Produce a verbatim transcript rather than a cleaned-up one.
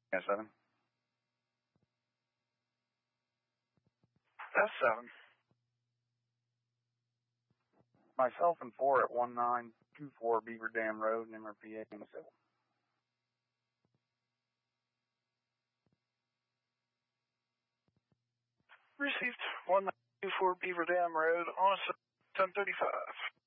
Yeah, seven. That's seven. Myself and four at one nine two four Beaver Dam Road, N M R P A and civil. Received one nine two four Beaver Dam Road on a ten thirty-five.